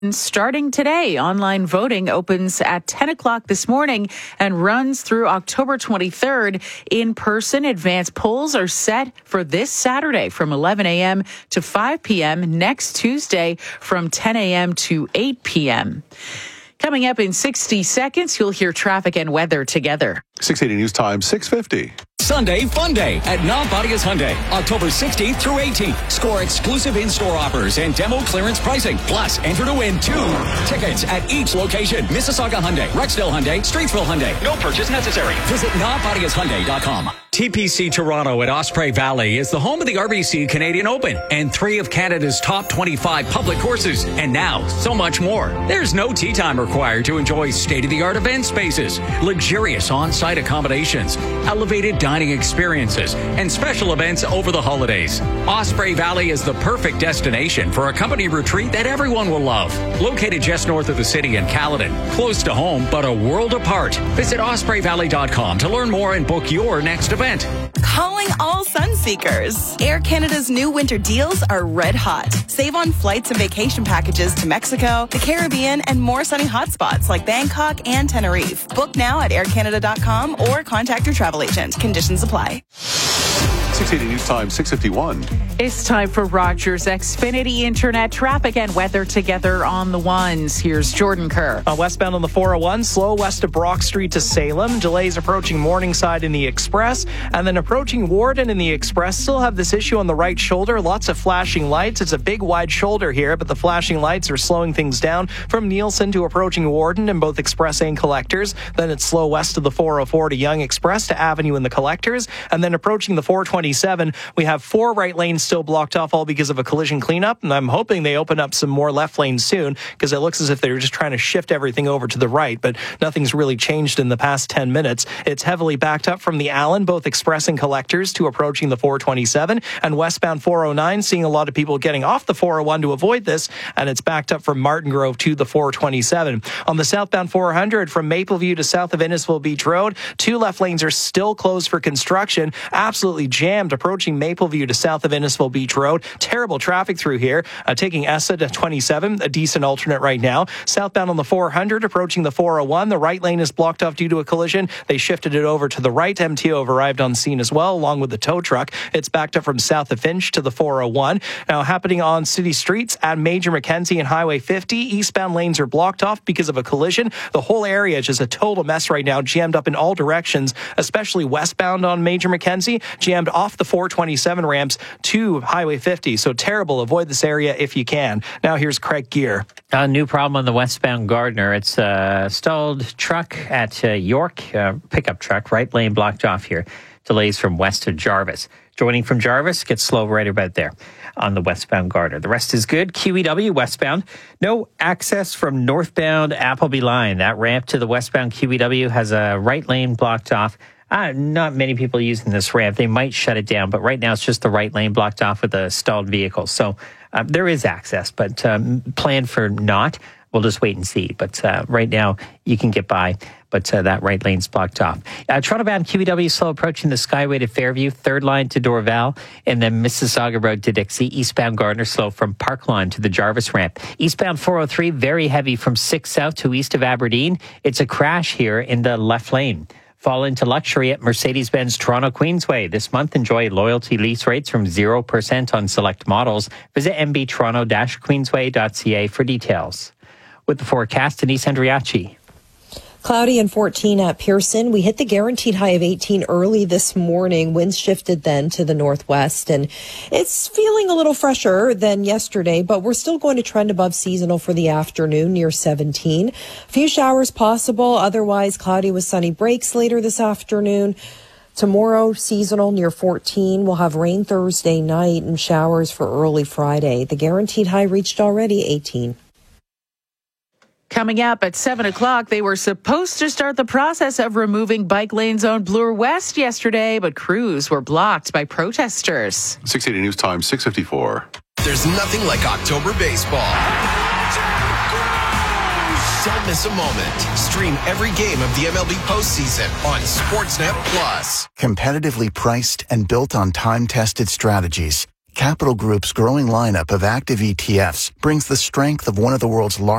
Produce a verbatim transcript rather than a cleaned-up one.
Starting today, online voting opens at ten o'clock this morning and runs through October twenty-third. In-person advanced polls are set for this Saturday from eleven a.m. to five p.m. next Tuesday from ten a.m. to eight p.m. Coming up in sixty seconds, you'll hear traffic and weather together. six eighty News Time, six fifty. Sunday Fun Day at Navadias Hyundai, October sixteenth through eighteenth. Score exclusive in-store offers and demo clearance pricing. Plus, enter to win two tickets at each location. Mississauga Hyundai, Rexdale Hyundai, Streetsville Hyundai. No purchase necessary. Visit Navadias Hyundai dot com. T P C Toronto at Osprey Valley is the home of the R B C Canadian Open and three of Canada's top twenty-five public courses. And now, so much more. There's no tee time required to enjoy state-of-the-art event spaces, luxurious on-site accommodations, elevated dining experiences, and special events over the holidays. Osprey Valley is the perfect destination for a company retreat that everyone will love. Located just north of the city in Caledon, close to home, but a world apart. Visit osprey valley dot com to learn more and book your next event. Calling all sun seekers. Air Canada's new winter deals are red hot. Save on flights and vacation packages to Mexico, the Caribbean, and more sunny hotspots like Bangkok and Tenerife. Book now at air canada dot com or contact your travel agent. Conditions apply. six eighty News Time, six fifty-one. It's time for Rogers Xfinity Internet traffic and weather together on the ones. Here's Jordan Kerr. Uh, westbound on the four oh one, slow west of Brock Street to Salem. Delays approaching Morningside in the Express, and then approaching Warden in the Express. Still have this issue on the right shoulder. Lots of flashing lights. It's a big wide shoulder here, but the flashing lights are slowing things down from Nielsen to approaching Warden in both Express and Collectors. Then it's slow west of the four oh four to Yonge Express to Avenue in the Collectors, and then approaching the four twenty-seven. We have four right lanes still blocked off, all because of a collision cleanup, and I'm hoping they open up some more left lanes soon, because it looks as if they're just trying to shift everything over to the right, but nothing's really changed in the past ten minutes. It's heavily backed up from the Allen, both Express and Collectors, to approaching the four twenty-seven, and westbound four oh nine, seeing a lot of people getting off the four oh one to avoid this, and it's backed up from Martin Grove to the four twenty-seven. On the southbound four hundred, from Mapleview to south of Innisfil Beach Road, two left lanes are still closed for construction, absolutely jammed approaching Mapleview to south of Innisfil Beach Road. Terrible traffic through here. Uh, taking E S A to twenty-seven, a decent alternate right now. Southbound on the four hundred, approaching the four oh one. The right lane is blocked off due to a collision. They shifted it over to the right. M T O have arrived on scene as well, along with the tow truck. It's backed up from south of Finch to the four oh one. Now, happening on city streets at Major Mackenzie and Highway fifty. Eastbound lanes are blocked off because of a collision. The whole area is just a total mess right now, jammed up in all directions, especially westbound on Major Mackenzie, jammed off the four twenty-seven ramps to Highway fifty. So terrible. Avoid this area if you can. Now here's Craig Gear. A new problem on the westbound Gardner. It's a stalled truck at uh, York, uh, pickup truck, right lane blocked off here. Delays from west to Jarvis. Joining from Jarvis, gets slow right about there on the westbound Gardner. The rest is good. Q E W westbound. No access from northbound Appleby line. That ramp to the westbound Q E W has a right lane blocked off. Uh, not many people using this ramp. They might shut it down, but right now it's just the right lane blocked off with a stalled vehicle. So uh, there is access, but um, plan for not. We'll just wait and see. But uh, right now you can get by, but uh, that right lane's blocked off. Uh, Toronto-bound Q E W slow approaching the Skyway to Fairview, third line to Dorval, and then Mississauga Road to Dixie. Eastbound Gardner slow from Parkline to the Jarvis ramp. Eastbound four oh three, very heavy from six South to east of Aberdeen. It's a crash here in the left lane. Fall into luxury at Mercedes-Benz Toronto Queensway. This month, enjoy loyalty lease rates from zero percent on select models. Visit m b toronto dash queensway dot c a for details. With the forecast, Denise Andriachi. Cloudy and fourteen at Pearson. We hit the guaranteed high of eighteen early this morning. Winds shifted then to the northwest, and it's feeling a little fresher than yesterday, but we're still going to trend above seasonal for the afternoon, near seventeen. A few showers possible, otherwise cloudy with sunny breaks later this afternoon. Tomorrow, seasonal near fourteen. We'll have rain Thursday night and showers for early Friday. The guaranteed high reached already eighteen. Coming up at seven o'clock, they were supposed to start the process of removing bike lane zone Bloor West yesterday, but crews were blocked by protesters. six eighty News Time, six fifty-four. There's nothing like October baseball. Don't miss a moment. Stream every game of the M L B postseason on Sportsnet Plus. Competitively priced and built on time-tested strategies, Capital Group's growing lineup of active E T Fs brings the strength of one of the world's largest